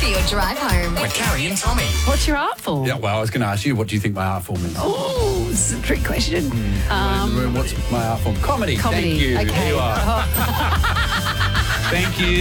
your drive home. With Carrie and Tommy. What's your art form? Yeah, well, I was going to ask you, what do you think my art form is? Oh, this is a trick question. What's my art form? Comedy. Comedy. Thank you. Okay. Here you are. Thank you.